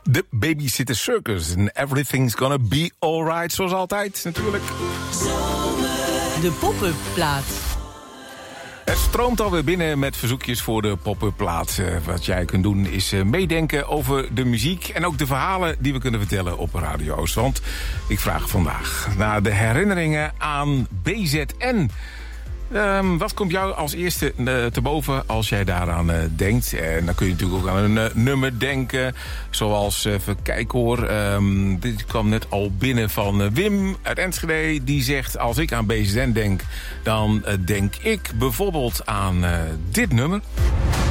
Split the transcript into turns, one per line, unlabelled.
De Babysitter Circus en Everything's Gonna Be Alright, zoals altijd natuurlijk.
De pop-up plaat.
Het stroomt alweer binnen met verzoekjes voor de pop-up plaat. Wat jij kunt doen is meedenken over de muziek en ook de verhalen die we kunnen vertellen op Radio Oost. Want ik vraag vandaag naar de herinneringen aan BZN. Wat komt jou als eerste te boven als jij daaraan denkt? En dan kun je natuurlijk ook aan een nummer denken. Zoals, even kijken hoor. Dit kwam net al binnen van Wim uit Enschede. Die zegt, als ik aan BZN denk, dan denk ik bijvoorbeeld aan dit nummer.